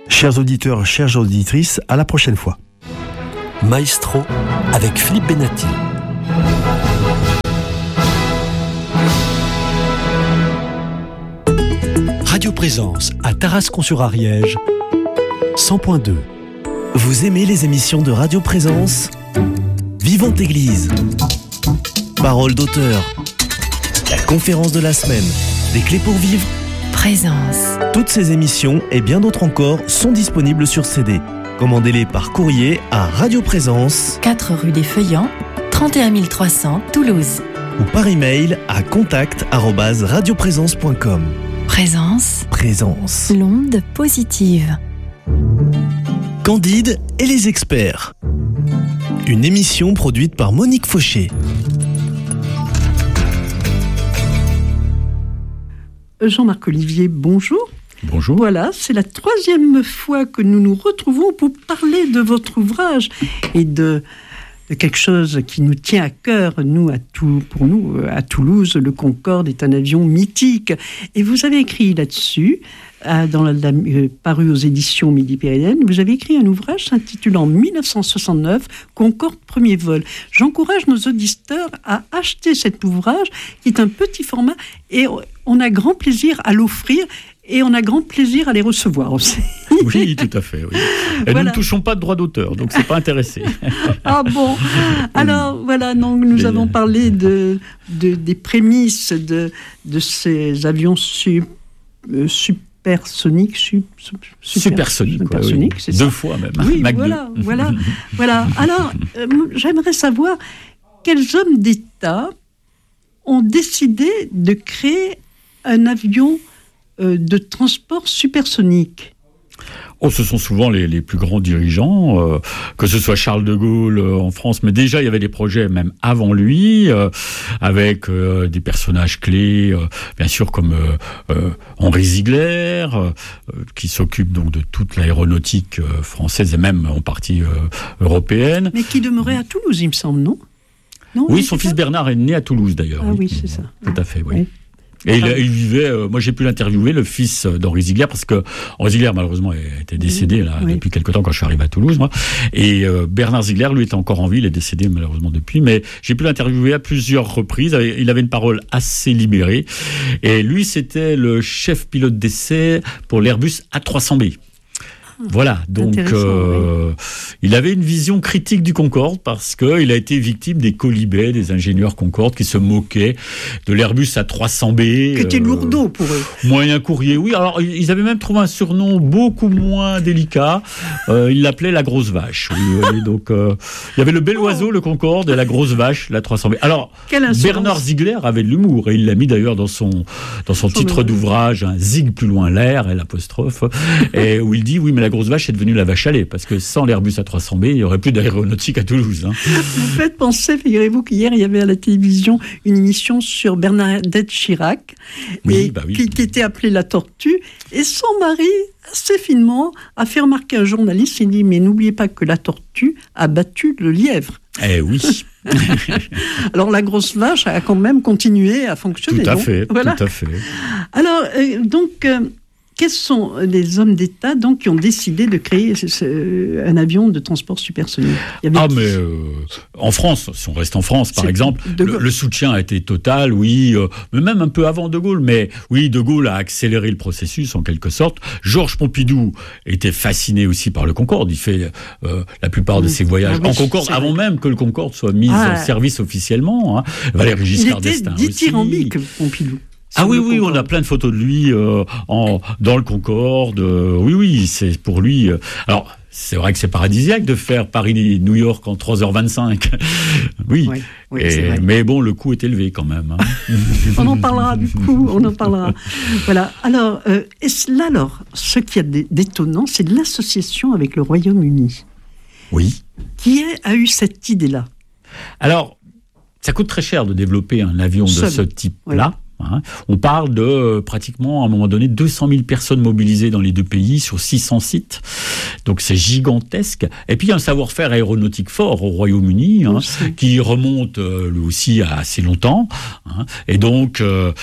Chers auditeurs, chères auditrices, à la prochaine fois. Maestro avec Philippe Benatti. Radio Présence à Tarascon-sur-Ariège, 100.2. Vous aimez les émissions de Radio Présence ? Vivante Église, Parole d'auteur, la conférence de la semaine, des clés pour vivre, Présence. Toutes ces émissions et bien d'autres encore sont disponibles sur CD. Commandez-les par courrier à Radio Présence, 4 rue des Feuillants, 31 300 Toulouse. ou par email à contact@radioprésence.com. Présence. L'onde positive. Candide et les experts. Une émission produite par Monique Fauché. Jean-Marc Olivier, bonjour. Bonjour. Voilà, c'est la 3e fois que nous nous retrouvons pour parler de votre ouvrage et de quelque chose qui nous tient à cœur, pour nous, à Toulouse, le Concorde est un avion mythique. Et vous avez écrit là-dessus, paru aux éditions Midi-Pyrénées, vous avez écrit un ouvrage s'intitulant 1969, Concorde premier vol. J'encourage nos auditeurs à acheter cet ouvrage, qui est un petit format, et on a grand plaisir à l'offrir. Et on a grand plaisir à les recevoir aussi. Oui, tout à fait. Oui. Et voilà. Nous ne touchons pas de droit d'auteur, donc c'est pas intéressé. Ah bon. Alors voilà, donc nous avons parlé des prémices de ces avions supersoniques, supersoniques, oui. C'est ça. 2 fois même. Oui, Mac voilà. Alors, j'aimerais savoir quels hommes d'État ont décidé de créer un avion de transport supersonique. Ce sont souvent les plus grands dirigeants, que ce soit Charles de Gaulle en France, mais déjà il y avait des projets même avant lui, avec des personnages clés, bien sûr comme Henri Ziegler, qui s'occupe donc de toute l'aéronautique française et même en partie européenne. Mais qui demeurait à Toulouse, il me semble, non Oui, son fils Bernard est né à Toulouse d'ailleurs. Ah oui, c'est ça. Tout à fait, oui. Et il vivait, moi j'ai pu l'interviewer, le fils d'Henri Ziegler, parce que Henri Ziegler malheureusement était décédé depuis quelque temps quand je suis arrivé à Toulouse, moi. Et Bernard Ziegler, lui, était encore en vie, il est décédé malheureusement depuis, mais j'ai pu l'interviewer à plusieurs reprises. Il avait une parole assez libérée. Et lui, c'était le chef pilote d'essai pour l'Airbus A300B. Voilà, donc il avait une vision critique du Concorde parce qu'il a été victime des colibets, des ingénieurs Concorde qui se moquaient de l'Airbus A300B. Qui était lourdeau pour eux. Moyen courrier, oui. Alors, ils avaient même trouvé un surnom beaucoup moins délicat. Ils l'appelaient la grosse vache. Oui, donc, il y avait le bel oiseau, le Concorde, et la grosse vache, la 300B. Alors, Bernard Ziegler avait de l'humour et il l'a mis d'ailleurs dans son titre d'ouvrage, Zig plus loin l'air et l'apostrophe, et où il dit oui, mais la grosse vache est devenue la vache à lait, parce que sans l'Airbus A300B, il n'y aurait plus d'aéronautique à Toulouse. Vous faites penser, figurez-vous qu'hier, il y avait à la télévision une émission sur Bernadette Chirac, qui était appelée La Tortue, et son mari, assez finement, a fait remarquer à un journaliste, il dit, mais n'oubliez pas que la tortue a battu le lièvre. Eh oui. Alors la grosse vache a quand même continué à fonctionner. Tout à fait. Alors, quels sont les hommes d'État donc, qui ont décidé de créer un avion de transport supersonique ? En France, si on reste en France, par exemple, le soutien a été total, oui, mais même un peu avant De Gaulle. Mais oui, De Gaulle a accéléré le processus en quelque sorte. Georges Pompidou était fasciné aussi par le Concorde. Il fait la plupart de ses voyages en Concorde, avant même que le Concorde soit mis en service officiellement. Hein. Valéry Giscard d'Estaing aussi. Il était dithyrambique, Pompidou. Oui, on a plein de photos de lui dans le Concorde. Oui, c'est pour lui. Alors, c'est vrai que c'est paradisiaque de faire Paris-New York en 3h25. Oui, c'est vrai. Mais bon, le coût est élevé quand même. Hein. On en parlera du coup, Voilà. Alors, ce qui est d'étonnant, c'est l'association avec le Royaume-Uni. Oui. Qui a eu cette idée-là ? Alors, ça coûte très cher de développer un avion de ce type-là. On parle de pratiquement, à un moment donné, 200 000 personnes mobilisées dans les 2 pays, sur 600 sites. Donc c'est gigantesque. Et puis il y a un savoir-faire aéronautique fort au Royaume-Uni, qui remonte lui aussi à assez longtemps. Et donc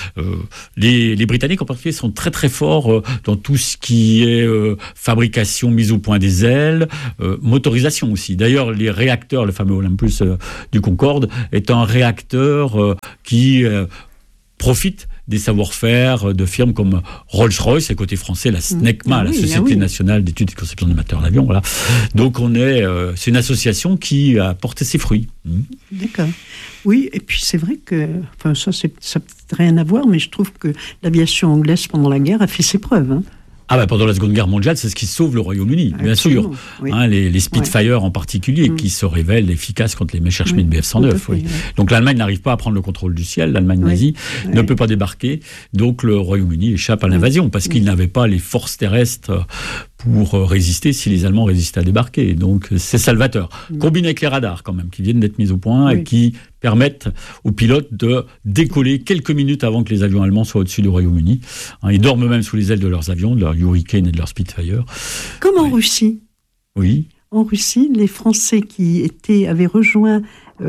les Britanniques en particulier sont très très forts dans tout ce qui est fabrication, mise au point des ailes, motorisation aussi. D'ailleurs, les réacteurs, le fameux Olympus du Concorde, est un réacteur qui profite des savoir-faire de firmes comme Rolls-Royce, et côté français, la SNECMA, la Société nationale d'études et de conception des moteurs d'avion. Voilà. Donc c'est une association qui a porté ses fruits. D'accord. Oui, et puis c'est vrai que, ça n'a peut-être rien à voir, mais je trouve que l'aviation anglaise pendant la guerre a fait ses preuves. Pendant la Seconde Guerre mondiale, c'est ce qui sauve le Royaume-Uni, bien sûr. Oui. Les Spitfire en particulier, qui se révèlent efficaces contre les Messerschmitt Bf-109. Oui. Donc l'Allemagne n'arrive pas à prendre le contrôle du ciel, l'Allemagne nazie ne peut pas débarquer, donc le Royaume-Uni échappe à l'invasion, parce qu'il n'avait pas les forces terrestres pour résister si les Allemands résistaient à débarquer. Donc c'est salvateur. Combiné avec les radars quand même, qui viennent d'être mis au point et qui permettent aux pilotes de décoller quelques minutes avant que les avions allemands soient au-dessus du Royaume-Uni. Ils dorment même sous les ailes de leurs avions, de leurs Hurricane et de leurs Spitfire. Comme en Russie. Oui. En Russie, les Français qui avaient rejoint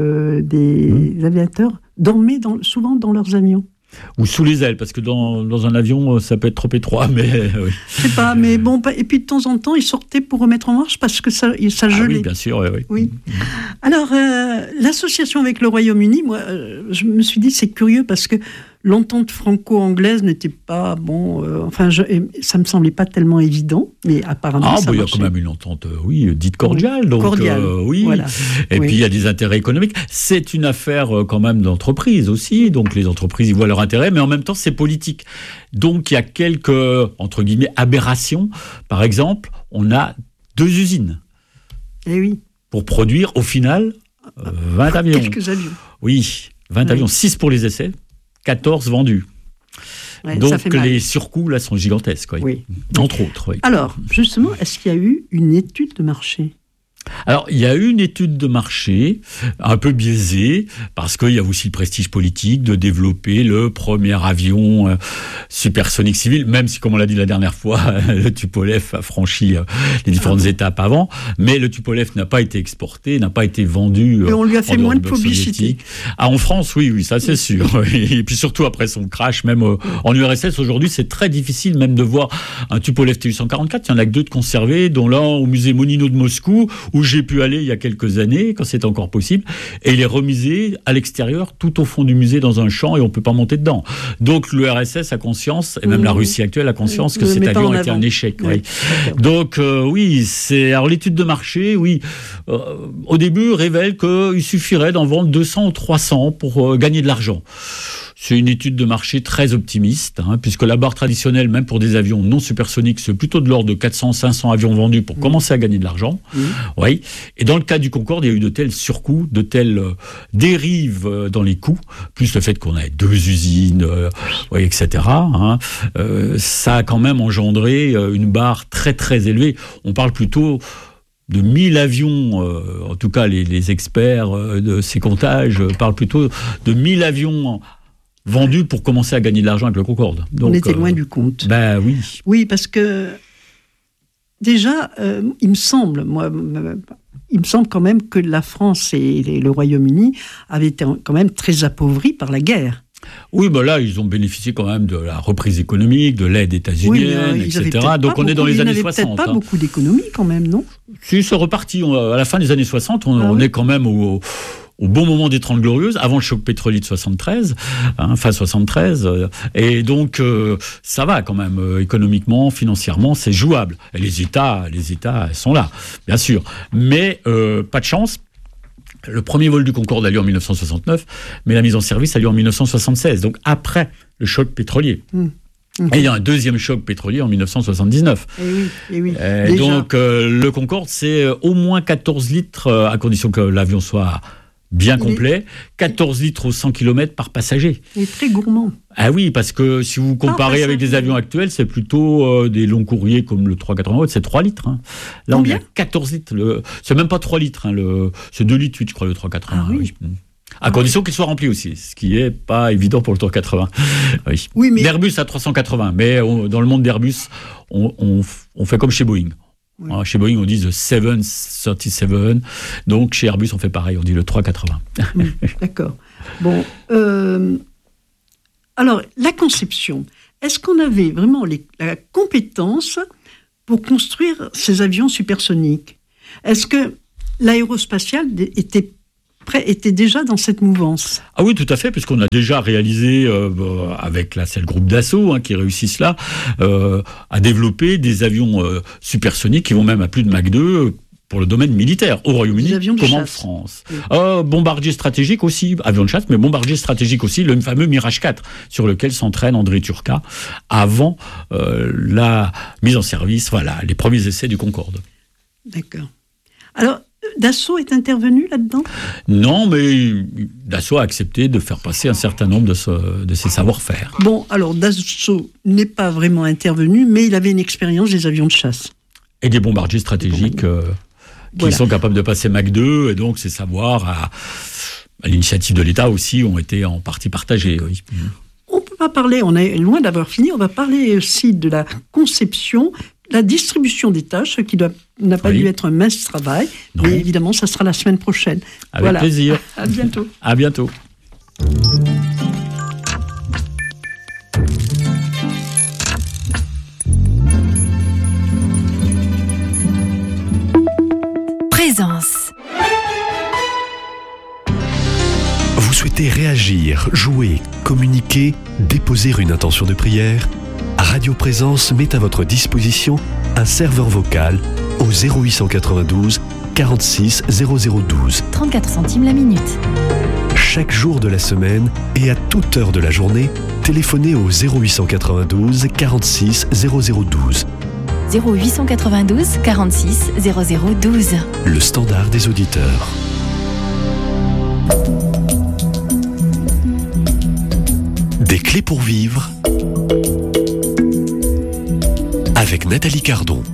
des aviateurs dormaient souvent dans leurs avions. Ou sous les ailes, parce que dans un avion, ça peut être trop étroit, mais oui. Je sais pas, mais bon, et puis de temps en temps, ils sortaient pour remettre en marche parce que ça gelait. Oui, bien sûr, oui. Alors, l'association avec le Royaume-Uni, moi, je me suis dit, c'est curieux parce que l'entente franco-anglaise n'était pas, ça me semblait pas tellement évident, mais apparemment ça marchait. Il y a quand même une entente, dite cordiale. Donc, oui. Voilà. Et puis, il y a des intérêts économiques. C'est une affaire quand même d'entreprise aussi. Donc, les entreprises y voient leur intérêt, mais en même temps, c'est politique. Donc, il y a quelques, entre guillemets, aberrations. Par exemple, on a 2 usines. Eh oui. Pour produire, au final, 20 avions. Quelques avions. Oui, 20 avions. 6 pour les essais. 14 vendus. Donc les surcoûts là sont gigantesques, entre autres. Oui. Alors, justement, est-ce qu'il y a eu une étude de marché ? Alors, il y a eu une étude de marché un peu biaisée, parce qu'il y a aussi le prestige politique de développer le premier avion supersonique civil, même si, comme on l'a dit la dernière fois, le Tupolev a franchi les différentes étapes avant, mais le Tupolev n'a pas été exporté, n'a pas été vendu. Et on lui a fait moins de publicité. En France, oui, ça c'est sûr. Et puis surtout après son crash, même en URSS, aujourd'hui, c'est très difficile même de voir un Tupolev Tu-144. Il y en a que 2 de conservés, dont l'un au musée Monino de Moscou, où j'ai pu aller il y a quelques années, quand c'était encore possible, et il est remisé à l'extérieur, tout au fond du musée, dans un champ, et on ne peut pas monter dedans. Donc l'URSS a conscience, et même la Russie actuelle a conscience que cet avion a été un échec. Oui. Donc alors l'étude de marché, au début, révèle qu'il suffirait d'en vendre 200 ou 300 pour gagner de l'argent. C'est une étude de marché très optimiste, puisque la barre traditionnelle, même pour des avions non supersoniques, c'est plutôt de l'ordre de 400-500 avions vendus pour commencer à gagner de l'argent. Oui. Et dans le cas du Concorde, il y a eu de tels surcoûts, de telles dérives dans les coûts, plus le fait qu'on ait 2 usines, etc. Ça a quand même engendré une barre très très élevée. On parle plutôt de 1000 avions, en tout cas les experts de ces comptages parlent plutôt de 1000 avions vendus pour commencer à gagner de l'argent avec le Concorde. Donc, on était loin du compte. Oui. Oui, parce que déjà, il me semble quand même que la France et le Royaume-Uni avaient été quand même très appauvris par la guerre. Oui, là, ils ont bénéficié quand même de la reprise économique, de l'aide états-unienne, etc. Donc on est dans les années 60. Il n'y avait peut-être pas beaucoup d'économies quand même, non ? Si, c'est reparti. À la fin des années 60, on est quand même au bon moment des 30 Glorieuses, avant le choc pétrolier de 73, fin 73. Et donc, ça va quand même, économiquement, financièrement, c'est jouable. Et les États sont là, bien sûr. Mais pas de chance. Le premier vol du Concorde a lieu en 1969, mais la mise en service a lieu en 1976, donc après le choc pétrolier. Et il y a un deuxième choc pétrolier en 1979. Et oui. Donc le Concorde, c'est au moins 14 litres, à condition que l'avion soit bien complet, 14 litres aux 100 km par passager. Il est très gourmand. Ah oui, parce que si vous comparez avec des avions actuels, c'est plutôt des longs courriers comme le 380, c'est 3 litres. Là, on est à 14 litres. C'est même pas 3 litres. C'est 2 litres 8, je crois, le 380. Oui. À condition qu'il soit rempli aussi, ce qui n'est pas évident pour le 380. Oui, mais l'Airbus a 380, mais dans le monde d'Airbus, on fait comme chez Boeing. Oui. Alors, chez Boeing, on dit le 737. Donc, chez Airbus, on fait pareil, on dit le 380. D'accord. Bon. Alors, la conception. Est-ce qu'on avait vraiment la compétence pour construire ces avions supersoniques ? Est-ce que l'aérospatiale était déjà dans cette mouvance ? Ah oui, tout à fait, puisqu'on a déjà réalisé, avec c'est le groupe Dassault qui réussit cela, à développer des avions supersoniques qui vont même à plus de Mach 2 pour le domaine militaire, au Royaume-Uni comme en France. Oui. Bombardier stratégique aussi, avion de chasse, mais bombardier stratégique aussi, le fameux Mirage 4, sur lequel s'entraîne André Turca, avant la mise en service, les premiers essais du Concorde. D'accord. Alors, Dassault est intervenu là-dedans ? Non, mais Dassault a accepté de faire passer un certain nombre de ses savoir-faire. Bon, alors Dassault n'est pas vraiment intervenu, mais il avait une expérience des avions de chasse. Et des bombardiers stratégiques qui sont capables de passer Mach 2, et donc ces savoirs, à l'initiative de l'État aussi, ont été en partie partagés. Oui. On ne peut pas parler, on est loin d'avoir fini, on va parler aussi de la conception, la distribution des tâches, qui n'a pas dû être un mince travail, mais évidemment, ça sera la semaine prochaine. Avec plaisir. À bientôt. À bientôt. Présence. Vous souhaitez réagir, jouer, communiquer, déposer une intention de prière ? Radio Présence met à votre disposition un serveur vocal au 0892 46 0012. 34 centimes la minute. Chaque jour de la semaine et à toute heure de la journée, téléphonez au 0892 46 0012. 0892 46 0012. Le standard des auditeurs. Des clés pour vivre avec Nathalie Cardon.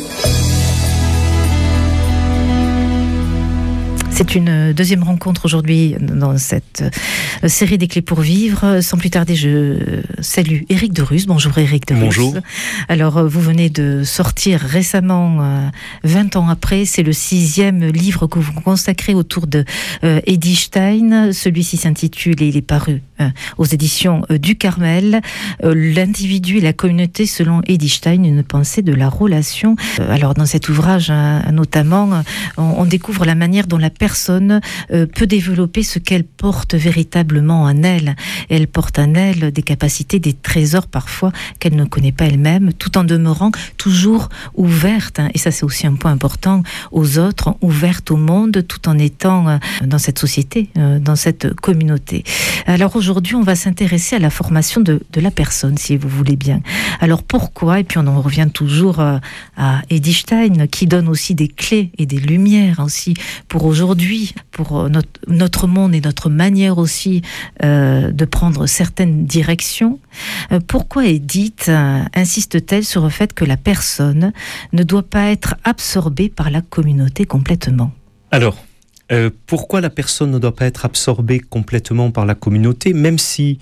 C'est une deuxième rencontre aujourd'hui dans cette série des clés pour vivre. Sans plus tarder, je salue Éric de Rus. Bonjour Éric de Rus. Bonjour. Alors, vous venez de sortir récemment, 20 ans après, c'est le 6e livre que vous consacrez autour de Eddy Stein. Celui-ci s'intitule, et il est paru aux éditions du Carmel, L'individu et la communauté selon Eddy Stein, une pensée de la relation. Alors, dans cet ouvrage, notamment, on découvre la manière dont la personne peut développer ce qu'elle porte véritablement en elle. Elle porte en elle des capacités, des trésors parfois qu'elle ne connaît pas elle-même, tout en demeurant toujours ouverte, et ça c'est aussi un point important, aux autres, ouverte au monde, tout en étant dans cette société, dans cette communauté. Alors aujourd'hui, on va s'intéresser à la formation de la personne, si vous voulez bien. Alors pourquoi ? Et puis on en revient toujours à Eddy Stein, qui donne aussi des clés et des lumières aussi pour aujourd'hui, pour notre monde et notre manière aussi de prendre certaines directions. Pourquoi Edith insiste-t-elle sur le fait que la personne ne doit pas être absorbée par la communauté complètement ? Alors, pourquoi la personne ne doit pas être absorbée complètement par la communauté, même si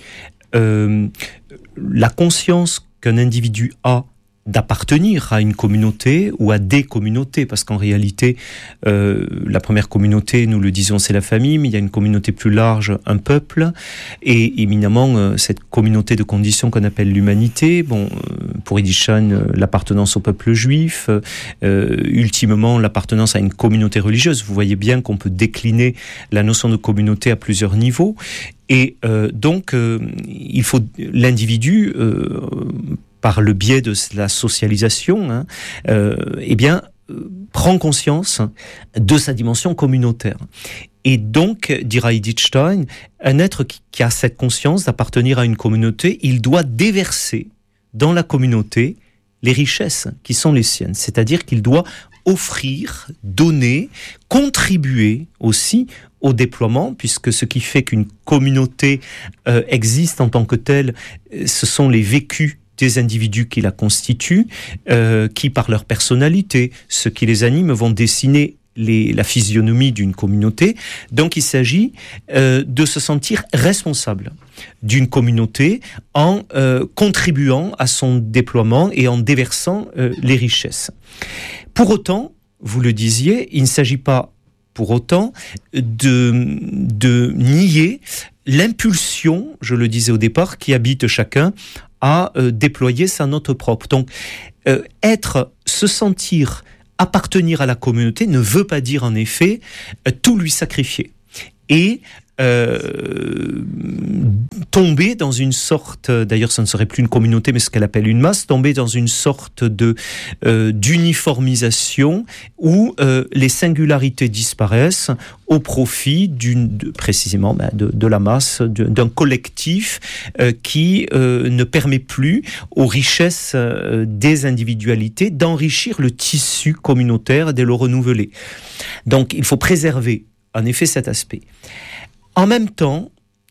la conscience qu'un individu a d'appartenir à une communauté ou à des communautés, parce qu'en réalité, la première communauté, nous le disons, c'est la famille, mais il y a une communauté plus large, un peuple, et éminemment, cette communauté de conditions qu'on appelle l'humanité, pour Eddy Stein, l'appartenance au peuple juif, ultimement, l'appartenance à une communauté religieuse. Vous voyez bien qu'on peut décliner la notion de communauté à plusieurs niveaux, et donc, il faut l'individu, par le biais de la socialisation, prend conscience de sa dimension communautaire. Et donc, dira Eddy Stein, un être qui a cette conscience d'appartenir à une communauté, il doit déverser dans la communauté les richesses qui sont les siennes. C'est-à-dire qu'il doit offrir, donner, contribuer aussi au déploiement, puisque ce qui fait qu'une communauté existe en tant que telle, ce sont les vécus des individus qui la constituent, qui par leur personnalité, ce qui les anime, vont dessiner la physionomie d'une communauté. Donc il s'agit de se sentir responsable d'une communauté en contribuant à son déploiement et en déversant les richesses. Pour autant, vous le disiez, il ne s'agit pas pour autant de nier l'impulsion, je le disais au départ, qui habite chacun à déployer sa note propre. Donc, se sentir appartenir à la communauté ne veut pas dire en effet tout lui sacrifier. Et tomber dans une sorte, d'ailleurs ça ne serait plus une communauté mais ce qu'elle appelle une masse, tomber dans une sorte d'uniformisation où les singularités disparaissent au profit précisément de la masse, d'un collectif qui ne permet plus aux richesses des individualités d'enrichir le tissu communautaire et de le renouveler. Donc il faut préserver en effet cet aspect. En même temps,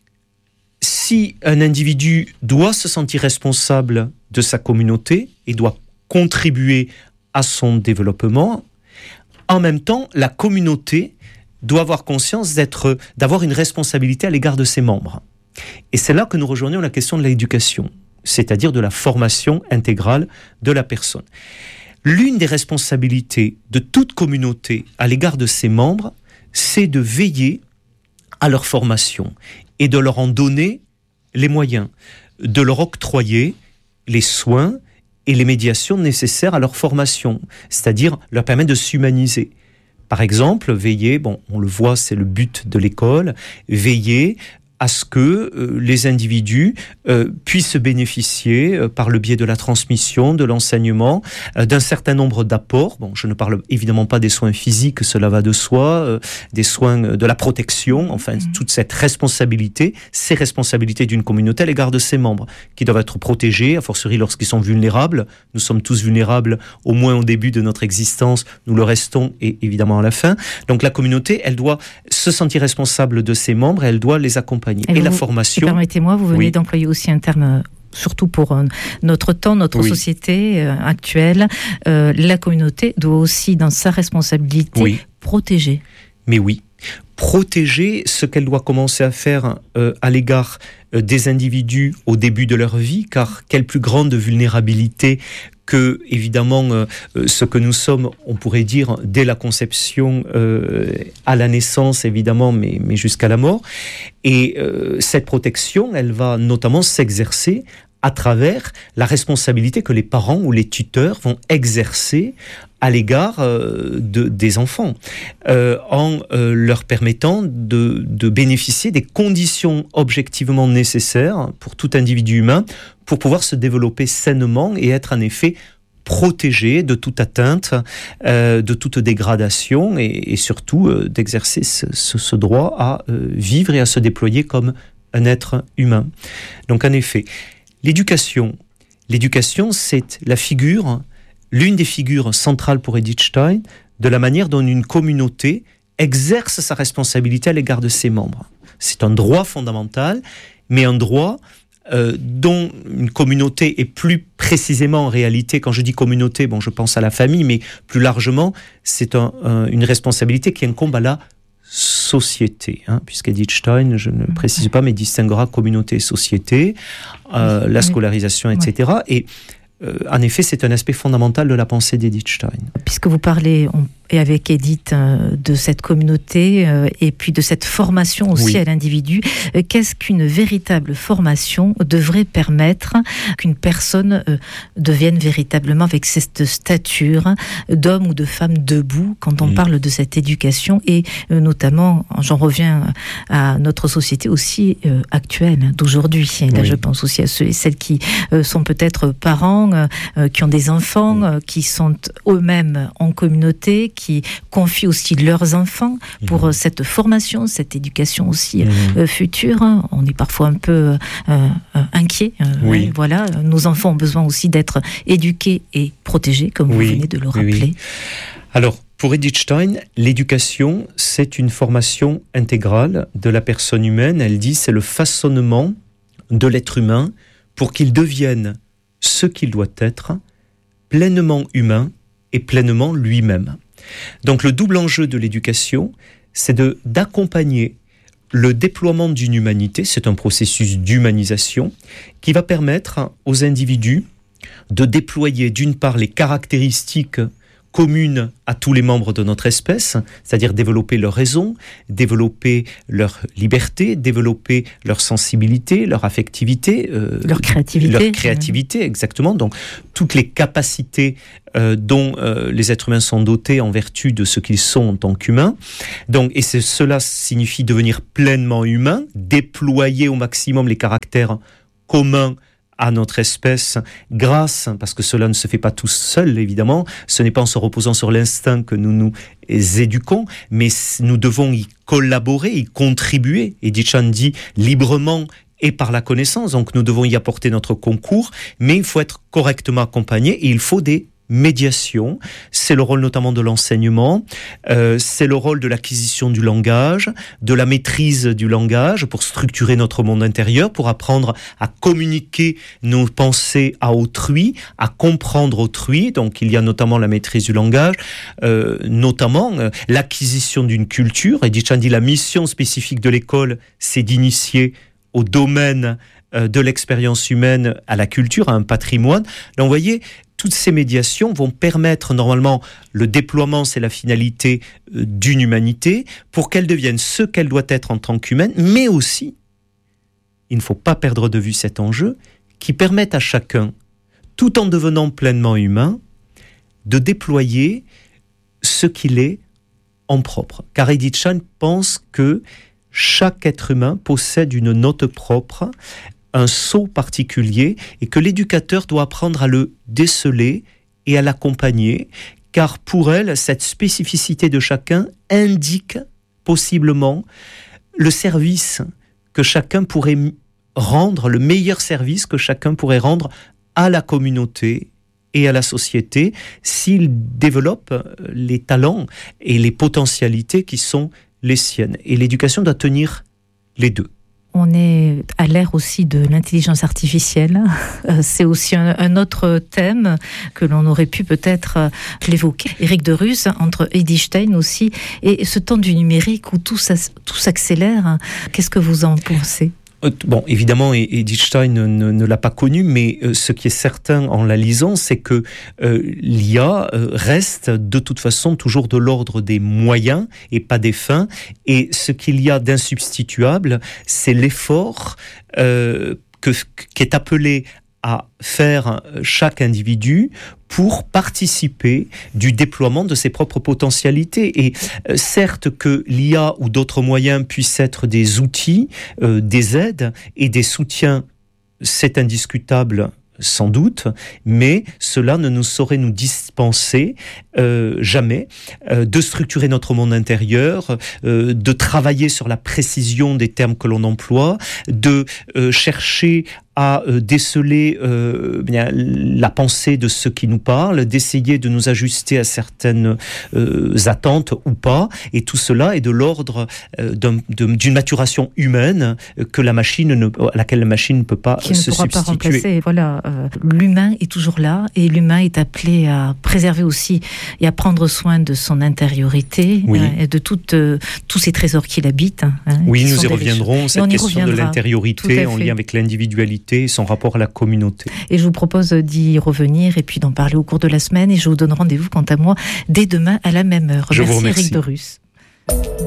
si un individu doit se sentir responsable de sa communauté et doit contribuer à son développement, en même temps, la communauté doit avoir conscience d'avoir une responsabilité à l'égard de ses membres. Et c'est là que nous rejoignons la question de l'éducation, c'est-à-dire de la formation intégrale de la personne. L'une des responsabilités de toute communauté à l'égard de ses membres, c'est de veiller à leur formation et de leur en donner les moyens, de leur octroyer les soins et les médiations nécessaires à leur formation, c'est-à-dire leur permettre de s'humaniser. Par exemple, veiller, on le voit, c'est le but de l'école, veiller à ce que les individus puissent bénéficier, par le biais de la transmission, de l'enseignement, d'un certain nombre d'apports. Je ne parle évidemment pas des soins physiques, cela va de soi, des soins de la protection, enfin, toute cette responsabilité, ces responsabilités d'une communauté à l'égard de ses membres, qui doivent être protégés, a fortiori lorsqu'ils sont vulnérables. Nous sommes tous vulnérables, au moins au début de notre existence, nous le restons, et évidemment à la fin. Donc la communauté, elle doit se sentir responsable de ses membres, et elle doit les accompagner. Et la formation... Permettez-moi, vous venez d'employer aussi un terme... surtout pour notre temps, notre société actuelle, la communauté doit aussi, dans sa responsabilité, protéger. Mais oui, protéger ce qu'elle doit commencer à faire à l'égard des individus au début de leur vie, car quelle plus grande vulnérabilité que, évidemment, ce que nous sommes, on pourrait dire, dès la conception, à la naissance, évidemment, mais jusqu'à la mort. Et cette protection, elle va notamment s'exercer à travers la responsabilité que les parents ou les tuteurs vont exercer à l'égard des enfants, en leur permettant de bénéficier des conditions objectivement nécessaires pour tout individu humain pour pouvoir se développer sainement et être en effet protégé de toute atteinte, de toute dégradation et surtout d'exercer ce droit à vivre et à se déployer comme un être humain. Donc en effet, l'éducation, c'est l'une des figures centrales pour Edith Stein, de la manière dont une communauté exerce sa responsabilité à l'égard de ses membres. C'est un droit fondamental, mais un droit dont une communauté, et plus précisément en réalité, quand je dis communauté, je pense à la famille, mais plus largement, c'est une responsabilité qui incombe à la société, puisqu'Edith Stein, je ne précise pas, mais distinguera communauté et société, la scolarisation, etc. Et en effet, c'est un aspect fondamental de la pensée d'Edith Stein. Puisque vous parlez, et avec Edith, de cette communauté et puis de cette formation aussi à l'individu, qu'est-ce qu'une véritable formation devrait permettre qu'une personne devienne véritablement avec cette stature d'homme ou de femme debout quand on parle de cette éducation et notamment, j'en reviens à notre société aussi actuelle d'aujourd'hui. Là, je pense aussi à ceux et celles qui sont peut-être parents, qui ont des enfants, qui sont eux-mêmes en communauté, qui confient aussi leurs enfants pour cette formation, cette éducation aussi future. On est parfois un peu inquiet. Voilà, nos enfants ont besoin aussi d'être éduqués et protégés, comme vous venez de le rappeler. Alors, pour Edith Stein, l'éducation, c'est une formation intégrale de la personne humaine. Elle dit, c'est le façonnement de l'être humain pour qu'il devienne ce qu'il doit être, pleinement humain et pleinement lui-même. Donc le double enjeu de l'éducation, c'est d'accompagner le déploiement d'une humanité, c'est un processus d'humanisation qui va permettre aux individus de déployer d'une part les caractéristiques communes à tous les membres de notre espèce, c'est-à-dire développer leur raison, développer leur liberté, développer leur sensibilité, leur affectivité, leur créativité, exactement. Donc toutes les capacités dont les êtres humains sont dotés en vertu de ce qu'ils sont en tant qu'humains. Donc, et cela signifie devenir pleinement humain, déployer au maximum les caractères communs à notre espèce, parce que cela ne se fait pas tout seul, évidemment, ce n'est pas en se reposant sur l'instinct que nous nous éduquons, mais nous devons y collaborer, y contribuer, et Edith Stein dit librement et par la connaissance, donc nous devons y apporter notre concours, mais il faut être correctement accompagné, et il faut des médiation, c'est le rôle notamment de l'enseignement, c'est le rôle de l'acquisition du langage, de la maîtrise du langage pour structurer notre monde intérieur, pour apprendre à communiquer nos pensées à autrui, à comprendre autrui. Donc il y a notamment la maîtrise du langage, notamment l'acquisition d'une culture. Et Edith Stein dit la mission spécifique de l'école, c'est d'initier au domaine de l'expérience humaine à la culture, à un patrimoine. Donc vous voyez, toutes ces médiations vont permettre normalement le déploiement, c'est la finalité d'une humanité, pour qu'elle devienne ce qu'elle doit être en tant qu'humaine, mais aussi, il ne faut pas perdre de vue cet enjeu, qui permette à chacun, tout en devenant pleinement humain, de déployer ce qu'il est en propre. Car Edith Stein pense que chaque être humain possède une note propre, un sceau particulier, et que l'éducateur doit apprendre à le déceler et à l'accompagner, car pour elle, cette spécificité de chacun indique possiblement le service que chacun pourrait rendre, le meilleur service que chacun pourrait rendre à la communauté et à la société s'il développe les talents et les potentialités qui sont les siennes. Et l'éducation doit tenir les deux. On est à l'ère aussi de l'intelligence artificielle. C'est aussi un autre thème que l'on aurait pu peut-être l'évoquer. Éric Derus, entre Edith Stein aussi, et ce temps du numérique où tout s'accélère. Qu'est-ce que vous en pensez ? Bon, évidemment, Edith Stein ne l'a pas connu, mais ce qui est certain en la lisant, c'est que l'IA reste de toute façon toujours de l'ordre des moyens et pas des fins. Et ce qu'il y a d'insubstituable, c'est l'effort qui est appelé à faire chaque individu pour participer du déploiement de ses propres potentialités. Et certes que l'IA ou d'autres moyens puissent être des outils, des aides et des soutiens, c'est indiscutable sans doute, mais cela ne nous saurait nous dispenser jamais de structurer notre monde intérieur, de travailler sur la précision des termes que l'on emploie, de chercher à déceler la pensée de ceux qui nous parlent, d'essayer de nous ajuster à certaines attentes ou pas, et tout cela est de l'ordre d'une maturation humaine à laquelle la machine ne peut pas se substituer. Qui ne pourra pas remplacer. Voilà, l'humain est toujours là, et l'humain est appelé à préserver aussi et à prendre soin de son intériorité, oui. Et de tous ces trésors qu'il habite. Oui, nous y reviendrons, cette question de l'intériorité en lien avec l'individualité, son rapport à la communauté. Et je vous propose d'y revenir et puis d'en parler au cours de la semaine, et je vous donne rendez-vous quant à moi dès demain à la même heure. Merci Éric Derus.